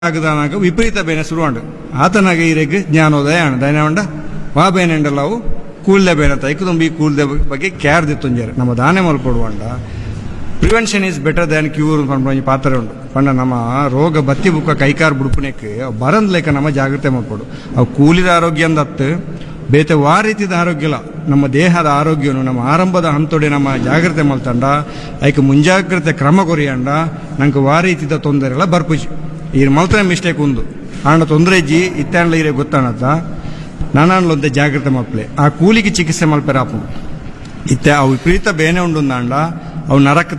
ಆಗದಾನಾಗ ವಿಪರೀತ ಬೇನೆ ಶುರುವಾಂಡು ಆತನಾಗ ಇರೆಗ್ ಜ್ಞಾನೋದಯ ಆಣ ದೈನವಂಡ ವಾ ಬೇನೆ ಉಂಡಲ್ಲವು ಕೂಲ್ದೆ ಬೇನೆ ತೈಕು ತುಂಬಿ ಕೂಲ್ದೆ ಬಗ್ಗೆ ಕ್ಯಾರ್ ದಿತ್ತುಂಜಾರೆ ನಮ್ಮ ದಾನೆ ಮಲ್ಪಡುವಂಡ prevention is better than cure ಪಂಡ ಪಾತ್ರ ಉಂಡು ಪಂಡ ನಮ್ಮ ರೋಗ ಬತ್ತಿ ಬುಕ್ಕ ಕೈಕಾರ್ ಬುಡುಪುನೆಕ್ ಬರಂದ್ ಲೆಕ್ಕ ನಮ್ಮ ಜಾಗ್ರತೆ ಮಾಡ್ಕೊಡು ಅವು ಕೂಲಿದ ಆರೋಗ್ಯ ಅಂದತ್ತು ಬೇತೆ ವಾ ರೀತಿದ ಆರೋಗ್ಯ ಇಲ್ಲ ನಮ್ಮ ದೇಹದ ಆರೋಗ್ಯನು ನಮ್ಮ ಆರಂಭದ ಹಂತೊಡೆ ನಮ್ಮ ಜಾಗ್ರತೆ ಮಲ್ತಂಡ ಐಕೆ ಮುಂಜಾಗ್ರತೆ ಕ್ರಮ ಕೊರಿಯಂಡ ನಂಗೆ ವಾ ರೀತಿದ ತೊಂದರೆ ಎಲ್ಲ ಬರ್ಪುಜಿ ಈ ಮಲ್ತನ ಮಿಸ್ಟೇಕ್ ಒಂದು ಆಂಡ ತೊಂದರೆ ಇಜ್ಜಿ ಇತ್ತಾಂಡ್ಲ ಇರೇ ಗೊತ್ತಾಣತ್ತ ನಾನಾಂಡ್ಲೊಂದೆ ಜಾಗ್ರತೆ ಮಲ್ಪಲೆ ಆ ಕೂಲಿಗೆ ಚಿಕಿತ್ಸೆ ಮಲ್ಪೆರ ಆಪು ಇತ್ತೆ ಅವು ವಿಪರೀತ ಬೇನೆ ಉಂಡು ಅಂಡ ಅವು ನರಕ್ಕೆ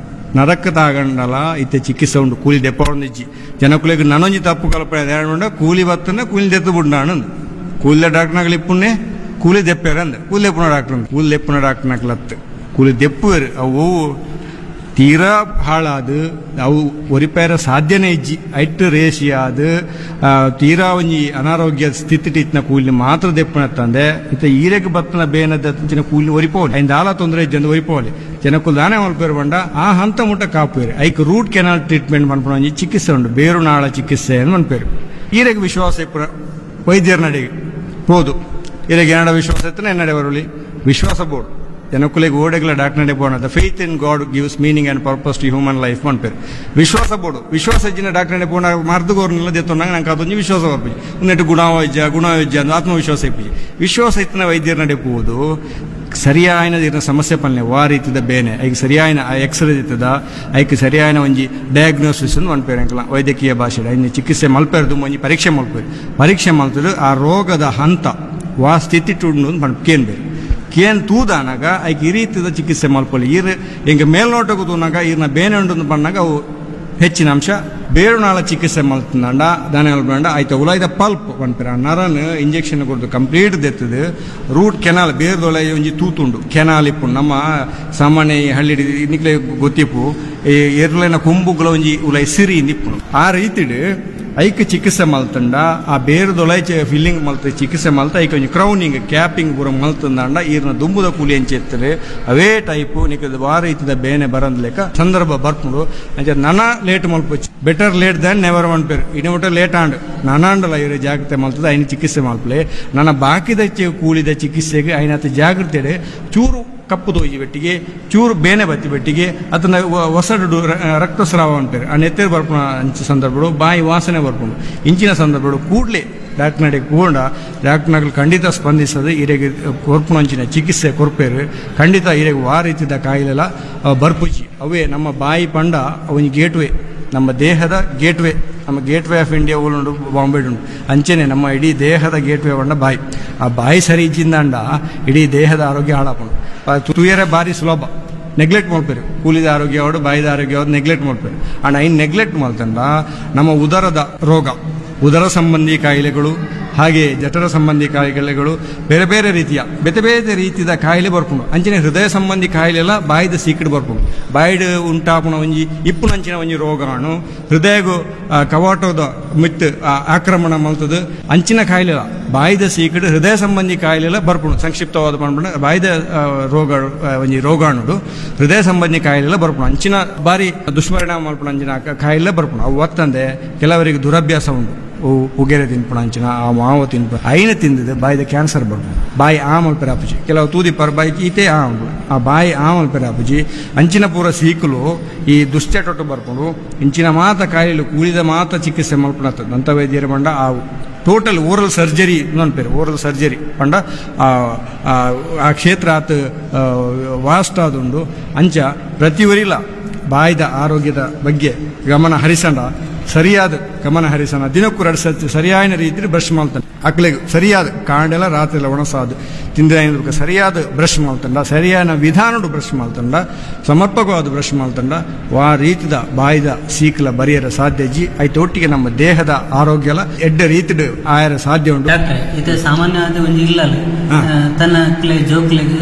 ತಾಗಂಡಲ ಇತ್ತೆ ಚಿಕಿತ್ಸೆ ಉಂಡು ಕೂಲಿ ದೆಪ್ಪೊಂದಿಜ್ಜಿ ಜನಕುಲಿಗೆ ನನೊಂಜಿ ತಪ್ಪು ಕಲ್ಪನೆ ಉಂಡ ಕೂಲಿ ಬತ್ತನ ಕೂಲಿ ದೆತ್ತು ಬಿಡ್ನಾಣ ಕೂಲಿ ಡಾಕ್ಟರ್ನಾಗಲಿ ಇಪ್ಪುಣ್ಣೆ ಕೂಲಿ ದೆಪ್ಪೇರಂದ ಕೂಲಿ ದೆಪ್ಪುನ ಡಾಕ್ಟರ್ ಕೂಲಿ ದೆಪ್ಪುನ ಡಾಕ್ಟರ್ನಾಗ್ಲತ್ತು ಕೂಲಿ ದೆಪ್ಪುವೇರು ಅವು ತೀರಾ ಹಾಳಾದು ಅವು ಒರಿಪೇರ ಸಾಧ್ಯನೇ ಇಜ್ಜಿ ಐಟ್ ರೇಷಿ ಆದು ತೀರಾ ಒಂಜಿ ಅನಾರೋಗ್ಯ ಸ್ಥಿತಿ ಇತ್ತಿನ ಕೂಲಿ ಮಾತ್ರ ದೆಪ್ಪನತ್ತಂದೆ ಇತ್ತ ಈರೆಗೆ ಬತ್ತನ ಬೇನದ ಕೂಲಿ ಒರಿಪೋಲಿ ಐಂದ ಆಲ ತೊಂದರೆ ಇಜ್ಜಂದು ಒರಿಪೋಲಿ ಜನಕ್ಕೂ ದಾನೆ ಮಲ್ಪೇರು ಬಂಡ ಆ ಹಂತ ಮುಟ್ಟ ಕಾಪೇರು ಐಕ್ ರೂಟ್ ಕೆನಾಲ್ ಟ್ರೀಟ್ಮೆಂಟ್ ಮನ್ಪಣ ಒಂಜಿ ಚಿಕಿತ್ಸೆ ಉಂಡು ಬೇರು ನಾಳ ಚಿಕಿತ್ಸೆ ಅಂತ ಮನ್ಪೇರು ಈರೆಗೆ ವಿಶ್ವಾಸ ಇಪ್ಪುರ ವೈದ್ಯರ ನಡೆಗೆ ಹೋದು ಈರೆಗೆ ಏನಡ ವಿಶ್ವಾಸ ಇತ್ತನ ಎನ್ನಡೆ ಬರಲಿ ವಿಶ್ವಾಸ ಬೋರ್ಡು ಜನಕ್ಕೂಲೆಗೆ ಓಡೆಗಳ ಡಾಕ್ಟರ್ ನಡೆ board faith in god gives meaning and purpose to human life ಮನ್ಪೇರು ವಿಶ್ವಾಸ ಬೋರ್ಡು ವಿಶ್ವಾಸ ಇಜ್ಜಿನ ಡಾಕ್ಟರ್ ನಡೆ ಬೋರ್ಡ್ ಮರ್ದುಗೋರ್ನೆಲ್ಲ ದೆತ್ತೊಂಡಾಗ ನಂಗೆ ಅದೊಂದು ವಿಶ್ವಾಸ ಬರ್ಪಿ ಉನ್ನಟ್ಟು ಗುಣವೈಜ್ಯ ಅಂತ ಆತ್ಮವಿಶ್ವಾಸ ಇಪ್ಪಿ ವಿಶ್ವಾಸ ಇತ್ತಿನ ವೈದ್ಯರ ನಡೆ ಹೋದು ಸರಿಯಾಯಿನ ಇರೋ ಸಮಸ್ಯೆ ಪಲ್ಲೆ ವಾ ರೀತಿದ ಬೇನೆ ಐಗೆ ಸರಿಯಾಯಿನ ಎಕ್ಸ್ರೇ ಇತ್ತದ ಐಕೆ ಸರಿಯಾಯಿನ ಒಂಜಿ ಡಯಾಗ್ನೋಸಿಸ್ ಮನ್ಪೇರು ಅಂಕಲ ವೈದ್ಯಕೀಯ ಭಾಷೆ ಐದು ಚಿಕಿತ್ಸೆ ಮಲ್ಪೇರ್ದು ಒಂಜಿ ಪರೀಕ್ಷೆ ಮಲ್ತರು ಆ ರೋಗದ ಹಂತ ವಾ ಸ್ಥಿತಿ ಟುಂಡು ಕೇನ್ಬೇರು ಕೇನ್ ತೂದಾನಾಗ ಐಕೆ ಈ ರೀತಿದ ಚಿಕಿತ್ಸೆ ಮಲ್ಪಲ್ಲಿ ಹಿಂಗೆ ಮೇಲ್ನೋಟಕ್ಕೂ ತೂನಾಗ ಈರ್ನ ಬೇನೆ ಉಂಡು ಬಂದಾಗ ಅವು ಹೆಚ್ಚಿನ ಅಂಶ ಬೇರುನಾಳ ಚಿಕಿತ್ಸೆ ಮಲ್ತಂಡ ದಾನೆ ಮಲ್ಪಂಡ ಆಯ್ತು ಉಲಾಯ್ದ pulp ಬಂದ್ಪೇರ Naran injection ಕೊಡ್ದು complete ದೆತ್ತದು root canal ಬೇರ್ದೊಳೆ ಒಂಜಿ ತೂತುಂಡು ಕೆನಾಲ್ ಇಪ್ಪು ನಮ್ಮ ಸಾಮಾನ್ಯ ಹಳ್ಳಿ ನಿಕ್ಲೆ ಗೊತ್ತಿಪ್ಪು ಎರ್ಲೆನ ಕೊಂಬುಗಳ ಒಂಜಿ ಉಲೈ ಸಿರಿ ನಿಪ್ಪು ಆ ರೀತಿಡ್ ಐಕ್ ಚಿಕಿತ್ಸೆ ಮಲ್ತಂಡ ಆ ಬೇರದೊಳೈ ಫಿಲ್ಲಿಂಗ್ ಮಲ್ತ ಚಿಕಿತ್ಸೆ ಮಲ್ತ ಐಕ್ ಒಂಜಿ ಕ್ರೌನಿಂಗ್ ಕ್ಯಾಪಿಂಗ್ ಪೂರ ಮಲ್ತಂದಾಂಡ ಈರ್ನ ದುಂಬುದ ಕೂಲಿ ಎಂಚೆತ್ತರೆ ಅವೇ ಟೈಪು ನಿಕ್ಕದ ವಾರ ರೀತಿದ ಬೇನೆ ಬರಂದ್ ಲೆಕ್ಕ ಸಂದರ್ಭ ಬರ್ಪುಂಡು ಅಂಚೆ ನನ late ಮಲ್ಪೊಚ್ಚಿ better late than never ಮನ್ಪೇರು ಇಡಮಟ late and ನಾನಾಂಡಲ ಇವ್ರೆ ಜಾಗ್ರತೆ ಮಲ್ತದ ಐನ ಚಿಕಿತ್ಸೆ ಮಲ್ಪಲೆ ನನ್ನ ಬಾಕಿದ ಕೂಲಿದ ಚಿಕಿತ್ಸೆಗೆ ಐನತ್ತ ಜಾಗ್ರತೆ ಚೂರು ಕಪ್ಪು ತೋಜಿ ಬೆಟ್ಟಿಗೆ ಚೂರು ಬೇನೆ ಬತ್ತಿ ಬೆಟ್ಟಿಗೆ ಅದನ್ನ ಹೊಸಡು ರಕ್ತಸ್ರಾವ ಅಂತಾರೆ ಆ ನೆತ್ತೇರು ಬರ್ಪುಣ ಅಂಚ ಸಂದರ್ಭಗಳು ಬಾಯಿ ವಾಸನೆ ಬರ್ಪುಂಡು ಇಂಚಿನ ಸಂದರ್ಭಗಳು ಕೂಡಲೇ ಡಾಕ್ಟರ್ ನಡೆ ಕೂಡ ಡಾಕ್ಟರ್ನಾಗಲು ಖಂಡಿತ ಸ್ಪಂದಿಸದು ಇರೆಗೆ ಕೊರ್ಪುಣ ಅಂಚಿನ ಚಿಕಿತ್ಸೆ ಕೊರ್ಪೇರು ಖಂಡಿತ ಇರೆಗೆ ವಾ ರೀತಿದ ಕಾಯಿಲೆಲ್ಲ ಬರ್ಪುಜಿ ಅವೇ ನಮ್ಮ ಬಾಯಿ ಪಂಡ ಅವನಿಗೆ ಗೇಟ್ವೇ ನಮ್ಮ ದೇಹದ ಗೇಟ್ವೇ ನಮ್ಮ ಗೇಟ್ವೇ ಆಫ್ ಇಂಡಿಯಾ ಉಂಡು ಬಾಂಬೆ ಉಂಡು ಅಂಚೆನೆ ನಮ್ಮ ಇಡೀ ದೇಹದ ಗೇಟ್ವೇ ಬಂಡ ಬಾಯಿ ಆ ಬಾಯಿ ಸರಿ ಇಜ್ಜಿಂದಂಡ ಇಡೀ ದೇಹದ ಆರೋಗ್ಯ ಹಾಳಾಪುಂಡು ತುಯರೆ ಬಾರಿ ಸುಲಭ ನೆಗ್ಲೆಕ್ಟ್ ಮಾಡ್ಪೇರು ಕೂಲಿದ ಆರೋಗ್ಯ ಅವಡು ಬಾಯಿದ ಆರೋಗ್ಯ ಅವ್ರು ನೆಗ್ಲೆಕ್ಟ್ ಮಾಡ್ಪೇರು ಅಂಡ್ ಐನ್ ನೆಗ್ಲೆಕ್ಟ್ ಮಾಡ್ತಂಡ ನಮ್ಮ ಉದರದ ರೋಗ ಉದರ ಸಂಬಂಧಿ ಕಾಯಿಲೆಗಳು ಹಾಗೆ ಜಠರ ಸಂಬಂಧಿ ಕಾಯಿಲೆಗಳು ಬೇರೆ ಬೇರೆ ರೀತಿಯ ಬೇರೆ ರೀತಿಯ ಕಾಯಿಲೆ ಬರ್ಕೊಂಡು ಅಂಚಿನ ಹೃದಯ ಸಂಬಂಧಿ ಕಾಯಿಲೆ ಎಲ್ಲ ಬಾಯಿದ ಸೀಕಡ್ ಬರ್ಕೊಂಡು ಬಾಯಿಡ್ ಉಂಟಾಪುಣ ಒಂಜಿ ಇಪ್ಪುನಂಚಿನ ಒಂಜಿ ರೋಗಾಣು ಹೃದಯಗೂ ಕವಾಟೋದ ಮಿತ್ ಆಕ್ರಮಣ ಮಲ್ತದು ಅಂಚಿನ ಕಾಯಿಲೆ ಬಾಯಿದ ಸೀಕಡ್ ಹೃದಯ ಸಂಬಂಧಿ ಕಾಯಿಲೆ ಎಲ್ಲ ಬರ್ಕೊಂಡು ಸಂಕ್ಷಿಪ್ತವಾದ ಮಾಡ್ಬಿಡ ಬಾಯಿದ ರೋಗ ಒಂಜಿ ರೋಗಾಣುಡು ಹೃದಯ ಸಂಬಂಧಿ ಕಾಯಿಲೆ ಎಲ್ಲ ಬರ್ಕೊಂಡು ಅಂಚಿನ ಬಾರಿ ದುಷ್ಪರಿಣಾಮ ಮಲ್ಪಣ ಅಂಚಿನ ಕಾಯಿಲೆ ಬರ್ಕೊಂಡು ಅವು ಒತ್ತಂದೆ ಕೆಲವರಿಗೆ ದುರಭ್ಯಾಸ ಉಂಟು ಉಗೆರೆ ತಿನ್ಪುಣ ಅಂಚಿನ ಆ ಮಾವ ತಿನ್ಪು ಐನ ತಿಂದಿದೆ ಬಾಯಿದ ಕ್ಯಾನ್ಸರ್ ಬರ್ಬೋದು ಬಾಯಿ ಆ ಮಲ್ಪೆರ ಆಪುಜಿ ಕೆಲವು ತೂದಿ ಪರ್ ಬಾಯಿ ಈತೆ ಆ ಬಾಯಿ ಆ ಮಲ್ಪೆರ ಆಪುಜಿ ಅಂಚಿನ ಪೂರ ಸೀಕಲು ಈ ದುಶ್ಚಟೊಟ್ಟು ಬರ್ಕೊಂಡು ಇಂಚಿನ ಮಾತ ಕಾಯಿಲೆ ಕೂಲಿದ ಮಾತ ಚಿಕಿತ್ಸೆ ಮಲ್ಪುಣತ್ತದ ದಂತ ವೈದ್ಯರ ಬಂಡ ಆ total oral surgery ಅನ್ಪೇರು oral surgery ಪಂಡ ಆ ಕ್ಷೇತ್ರ ಆತ ವಾಸ್ಟ್ ಆದುಂಡು ಅಂಚ ಪ್ರತಿಯೊರಿಲ್ಲ ಬಾಯಿದ ಆರೋಗ್ಯದ ಬಗ್ಗೆ ಗಮನ ಹರಿಸಂಡ ಸರಿಯಾದ ಗಮನ ಹರಿಸೋಣ ದಿನಕ್ಕೂ 2 ಸತಿ ಸರಿಯಾದ ರೀತಿಯಲ್ಲಿ ಬ್ರಷ್ ಮಾಡ್ತಾನೆ ಅಕ್ಲೆಗೆ ಸರಿಯಾದ ಕಾಂಡೆಲ್ಲ ರಾತ್ರಿ ಎಲ್ಲ ಒಣಸಾದು ತಿಂದ ಸರಿಯಾದ ಬ್ರಷ್ ಮಾಡ್ತಂಡ ಸರಿಯಾದ ವಿಧಾನಡು ಬ್ರಷ್ ಮಾಡ್ತಂಡ ಸಮರ್ಪಕವಾದ ಬ್ರಷ್ ಮಾಡ್ತಂಡ ವಾ ರೀತಿದ ಬಾಯಿದ ಸೀಕ್ಲ ಬರಿಯರ ಸಾಧ್ಯ ಜಿ ಆಯ್ತು ಒಟ್ಟಿಗೆ ನಮ್ಮ ದೇಹದ ಆರೋಗ್ಯ ಎಡ್ಡ ರೀತಿಡ್ ಆಯರ ಸಾಧ್ಯ ಉಂಟು ಇದು ಸಾಮಾನ್ಯವಾದ ಒಂದು ಇಲ್ಲ ತನ್ನ ಜೋಕ್ಲೆಗೆ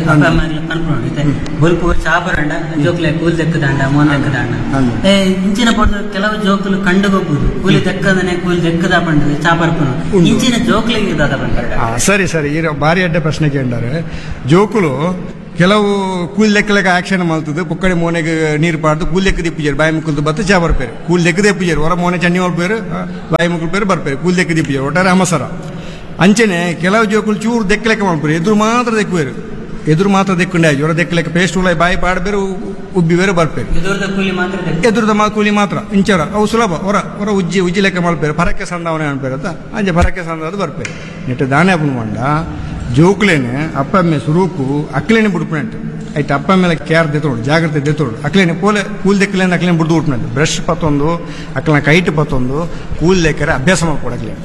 ಬಲ್ಪು ಚಾಪರಂಡ ಜೋಕ್ಲೆ ಕೂಲ್ ದೆಕ್ಕದಾಂಡ ಮೋನ್ ದೆಕ್ಕದಾಂಡ ಇಂಚಿನ ಪಡ್ದು ಕೆಲವು ಜೋಕುಲು ಕಂಡು ಹೋಗುದು ಕೂಲಿ ದೆಕ್ಕದನೆ ಕೂಲಿ ದೆಕ್ಕದ ಪಂಡ ಚಾಪರ್ಪನು ಇಂಚಿನ ಜೋಕ್ಲೆಗೆ ಇದಾದ ಪಂಡ ಸರಿ ಸರಿ ಬಾರಿ ಅಡ್ಡ ಪ್ರಶ್ನೆ ಕೇಳಿದ್ದಾರೆ ಜೋಕುಲು ಕೆಲವು ಕೂಲ್ ಲೆಕ್ಕ ಆಕ್ಷನ್ ಮಲ್ತದ್ದು ಪುಕ್ಕಡೆ ಮೋನೆಗೆ ನೀರು ಪಾಡ್ದು ಕೂಲ್ ಲೆಕ್ಕ ದಿಪ್ಪಿಜಾರು ಬಾಯಿ ಮುಕ್ಕಲ್ದು ಬತ್ತು ಚಾ ಬರ್ಪೇರು ಕೂಲ್ ಲೆಕ್ಕ ದಿಪ್ಪಿಜಾರು ಹೊರ ಮೋನೆ ಚನ್ನಿ ಹೊಲ್ಪೇರು ಬಾಯಿ ಮುಕ್ಕಲ್ ಪೇರು ಬರ್ಪೇರು ಕೂಲ್ ಲೆಕ್ಕ ದಿಪ್ಪಿಜಾರು ಒಟ್ಟಾರೆ ಅಮಸರ ಅಂಚೆನೆ ಕೆಲವು ಜೋಕುಲು ಚೂರು ದೆಕ್ಕ ಲೆಕ್ಕ ಮಾಡ್ಪೇರು ಎದುರು ಮಾತ್ರ ದೆಕ್ಕೊಂಡೆ ಆಯ್ತು ಹೊರ ದೆಕ್ಕ ಲೆಕ್ಕ ಪೇಸ್ಟ್ ಉಳ್ಳ ಬಾಯಿ ಪಾಡ್ಬೇರು ಉಬ್ಬಿ ಬೇರೆ ಬರ್ಪೇರು ಎದುರದ ಕೂಲಿ ಮಾತ್ರ ಇಂಚರ ಅವು ಸುಲಭ ಹೊರ ಉಜ್ಜಿ ಲೆಕ್ಕ ಮಾಡ್ಪೇರು ಪರಕ್ಕೆ ಸಂದವನೆ ಅನ್ಪೇರು ಅಂತ ಅಂಚೆ ಪರಕ್ಕೆ ಸಂದವದು ಬರ್ಪೇರು ನೆಟ್ಟು ದಾನೆ ಅಪ್ಪನ ಮಂಡ ಜೋಕ್ಲೇನೆ ಅಪ್ಪಮ್ಮೆ ಸುರೂಕು ಅಕ್ಲೇನೆ ಬಿಡ್ಪುಣಂಟು ಆಯ್ತು ಅಪ್ಪ ಮೇಲೆ ಕೇರ್ ದೆತ್ತೋಡು ಜಾಗ್ರತೆ ದೆತ್ತೋಡು ಅಕ್ಲೇನೆ ಪೋಲೆ ಕೂಲ್ ದೆಕ್ಕಲೇನೆ ಅಕ್ಲೇನೆ ಬಿಡ್ದು ಬಿಟ್ನಂಟು ಬ್ರಷ್ ಪತ್ತೊಂದು ಅಕ್ಲನ ಕೈಟ್ ಪತ್ತೊಂದು ಕೂಲ್ ಲೆಕ್ಕರೆ ಅಭ್ಯಾಸ ಮಾಡ್ಕೊಡು ಅಕ್ಲೇನೆ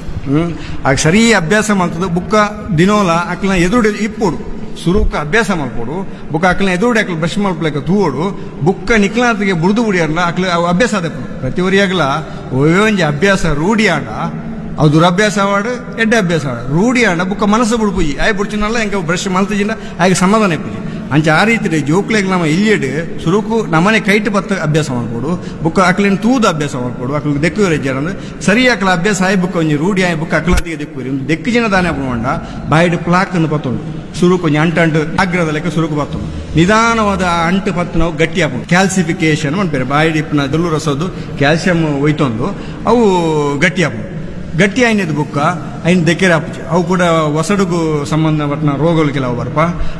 ಆಗ ಸರಿ ಅಭ್ಯಾಸ ಮಾಡ್ತದೆ ಬುಕ್ಕ ದಿನೋಲ ಅಕ್ಲನ ಎದುರು ಇಪ್ಪೋಡು ಸುರೂಕ ಅಭ್ಯಾಸ ಮಾಡ್ಕೊಡು ಬುಕ್ಕ ಅಕ್ಲನ ಎದುರುಡೆ ಅಕ್ಲ ಬ್ರಷ್ ಮಾಡ್ಕೊಳಕ ತೂವೋಡು ಬುಕ್ಕ ನಿಕ್ಲಾತಿಗೆ ಬುಡ್ದು ಬಿಡಿಯಲ್ಲ ಅಕ್ಲ ಅವು ಅಭ್ಯಾಸ ಅದೇ ಪ್ರತಿವರಿಯಾಗಲ ಒಂಜಿ ಅಭ್ಯಾಸ ರೂಢಿ ಆಂಡ ಅವು ದುರಭ್ಯಾಸ ಆವಾಡು ಎಡ್ಡೆ ಅಭ್ಯಾಸ ಆಡ ರೂಢಿ ಆಂಡ ಬುಕ್ಕ ಮನಸ್ಸು ಬಿಡ್ಪುಜಿ ಆಯ್ ಬಿಡ್ಚಿನಲ್ಲ ಹೆಂಗೆ ಬ್ರಷ್ ಮಲ್ತಜಿಂದ ಆಗ ಸಮಾಧಾನ ಇಪ್ಪುಜಿ ಅಂಚ ಆ ರೀತಿ ಜೋಕ್ಲೆಗ್ ನಮ್ಮ ಇಲ್ಲಿಯಡ್ ಸುರುಕು ನಮ್ಮನೆ ಕೈಟ್ ಬತ್ತ ಅಭ್ಯಾಸ ಮಾಡ್ಕೊಡು ಬುಕ್ಕ ಅಕ್ಲಿನ ತೂದ ಅಭ್ಯಾಸ ಮಾಡ್ಕೊಡು ಅಕ್ಲಿಗೆ ದೆಕ್ಕು ರೆಜ್ಜಾರ ಅಂದ್ರೆ ಸರಿ ಅಕ್ಲ ಅಭ್ಯಾಸ ಆಯ್ ಬುಕ್ಕ ಒಂಜಿ ರೂಢಿ ಆಯ್ ಬುಕ್ಕ ಅಕ್ಲತಿಗೆ ದೆಕ್ಕುರಿ ಒಂದು ದೆಕ್ಕು ಜನ ದಾನೆ ಹಾಕೊಂಡ ಬಾಯಿಡ್ ಪ್ಲಾಕ್ ಅನ್ನು ಪತ್ತೊಂಡು ಸುರುಕು ಒಂಜಿ ಅಂಟು ಆಗ್ರದ ಲೆಕ್ಕ ಸುರುಕು ಪತ್ತೊಂಡು ನಿಧಾನವಾದ ಅಂಟು ಪತ್ತು ನಾವು ಗಟ್ಟಿ ಹಾಕೊಂಡು ಕ್ಯಾಲ್ಸಿಫಿಕೇಶನ್ ಮಾಡ್ಬೇರೆ ಬಾಯಿಡ್ ಇಪ್ಪನ ದೊಲ್ಲು ರಸೋದು ಕ್ಯಾಲ್ಸಿಯಂ ಒಯ್ತೊಂದು ಅವು ಗಟ್ಟಿ ಹಾಕೊಂಡು ಗಟ್ಟಿ ಆಯ್ನದು ಬುಕ್ಕ ಐನ್ ದೆಕ್ಕೆರೆ ಹಾಪುಜಿ ಅವು ಕೂಡ ಒಸಡುಗೂ ಸಂಬಂಧಪಟ್ಟ ರೋಗಗಳು ಕೆಲವು ಬರ್ಪ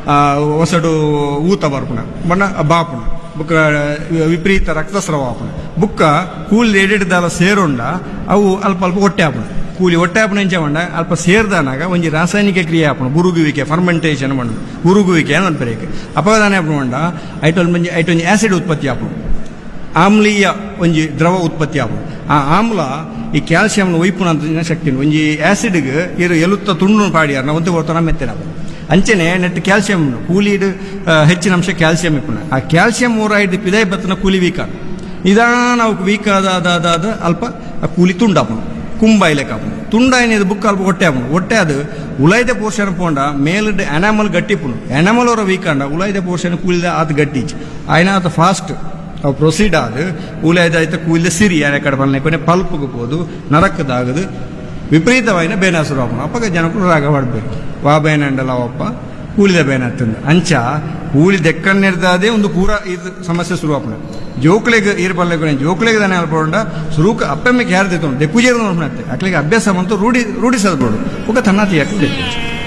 ಒಸಡು ಊತ ಬರ್ಪುಣ ಬಣ್ಣ ಬಾಪುಣ ಬುಕ್ಕ ವಿಪರೀತ ರಕ್ತಸ್ರಾವ ಹಾಪುಣ ಬುಕ್ಕ ಕೂಲಿ ಎಡಿಡ್ದಾಲ ಸೇರುಂಡ ಅವು ಅಲ್ಪ ಹೊಟ್ಟೆ ಹಾಪುಣ ಕೂಲಿ ಹೊಟ್ಟೆ ಹಾಪುಣ ಎಂಚ ಅಲ್ಪ ಸೇರ್ದಾನಾಗ ಒಂಜಿ ರಾಸಾಯನಿಕ ಕ್ರಿಯೆ ಹಾಪುಣ ಬುರುಗುವಿಕೆ ಫರ್ಮೆಂಟೇಷನ್ ಮಾಡೋದು ಬುರುಗುವಿಕೆ ಅನ್ನೋದು ಅಪದಾನ ಹಾಪುಣ ಮಂಡ ಐಟೊಂಜಿ ಆಸಿಡ್ ಉತ್ಪತ್ತಿ ಹಾಪುಣ ಆಮ್ಲೀಯ ಒಂಜಿ ದ್ರವ ಉತ್ಪತ್ತಿ ಆಪುಣ ಆ ಆಮ್ಲ ಈ ಕ್ಯಾಲ್ಸಿಯಂ ಒಯ್ಪುಣ ಅಂತ ಶಕ್ತಿ ಒಂಜಿ ಆಸಿಡ್ಗೆ ಇರು ಎಲುತ್ತ ತುಂಡು ಪಾಡಿಯಾರ ನಾವು ಒಂದು ಬರ್ತಾನ ಮೆತ್ತನ ಅಂಚೆನೆ ನೆಟ್ ಕ್ಯಾಲ್ಸಿಯಂ ಕೂಲಿಡ್ ಹೆಚ್ಚಿನ ಅಂಶ ಕ್ಯಾಲ್ಸಿಯಂ ಇಪ್ಪುಣ ಆ ಕ್ಯಾಲ್ಸಿಯಂ ಓರೈಡ್ ಪಿದಾಯ್ ಬತ್ತನ ಕೂಲಿ ವೀಕ್ ಆಗ ನಿಧಾನ ವೀಕ್ ಆದ ಅಲ್ಪ ಆ ಕೂಲಿ ತುಂಡಾಪುಣ ಕುಂಬಾಯ್ಲೆಕ್ ಆಪುಣ ತುಂಡಾಯಿನ ಬುಕ್ ಅಲ್ಪ ಹೊಟ್ಟೆ ಅದು ಉಳೈದ ಪೋರ್ಷನ್ ಪೋಂಡ ಮೇಲ್ಡ್ ಎನಾಮಲ್ ಗಟ್ಟಿಪುಣ ಎನಾಮಲ್ ಅವರ ವೀಕ್ ಆಂಡ ಉಳೈದ ಪೋರ್ಷನ್ ಕೂಲಿದ ಆತ ಗಟ್ಟಿಚ್ ಆಯ್ನ ಆತ ಫಾಸ್ಟ್ ಅವು ಪ್ರೊಸೀಡ್ ಆದು ಉಳಿದಾಯ್ತ ಕೂಲಿದ ಸಿರಿ ಯಾರ ಕಡೆ ಬಲ್ನೆ ಕೊನೆ ಪಲ್ಪ್ಗೆ ಹೋದು ನರಕದಾಗದು ವಿಪರೀತವಾಯಿನ ಬೇನಾಸುರು ಹಾಕೋಣ ಅಪ್ಪಗ ಜನಕ್ಕೂ ರಾಗ ಮಾಡಬೇಕು ವಾ ಬೇನಂಡಲ್ಲ ಅವಪ್ಪ ಕೂಲಿದ ಬೇನ ಹತ್ತಂದು ಅಂಚ ಕೂಲಿ ದೆಕ್ಕನ್ನಿರ್ದಾದೆ ಒಂದು ಪೂರ ಇದು ಸಮಸ್ಯೆ ಶುರು ಹಾಕೋಣ ಜೋಕ್ಲೆಗೆ ಇರ್ಬಲ್ಲೆ ಜೋಕ್ಲೆಗೆ ತಾನೇ ಅಲ್ಪೊಂಡ ಸುರೂಕ ಅಪ್ಪಮ್ಮೆಗೆ ಯಾರು ದೆತ್ತೋಣ ದೆಕ್ಕುಜೇರು ನೋಡ್ಬಿಡತ್ತೆ ಅಕ್ಲಿಗೆ ಅಭ್ಯಾಸ ಬಂತು ರೂಢಿಸಲ್ಬೋಡು ಒಬ್ಬ ತನ್ನತಿ ಯಾಕೆ